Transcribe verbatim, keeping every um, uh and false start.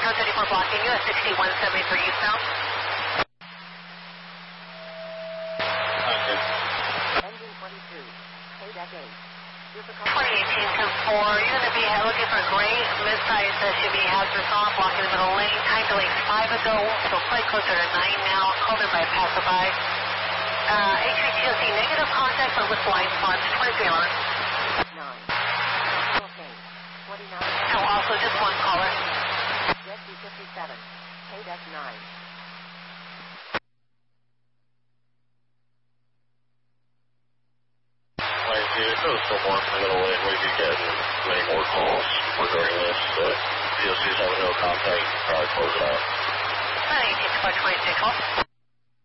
Tower thirty-four blocking U S sixty-one seventy-three eastbound. Okay. Engine twenty-two, K deck eight. twenty eighteen to four, you're going to be looking for gray mid-size Chevy hazardous on, blocking the middle lane. Time delay five ago, so quite closer to nine now. Called in by a passerby. Uh, H V T O C negative contact but with blind spots, twenty-three on. nine. Okay. twenty-nine. No, also just one caller. Jet D fifty-seven, K deck nine. If it goes so far from the middle lane, we'd be getting many more calls regarding this, but D O C's having no contact, probably close it out. eighteen to four twenty-six, call.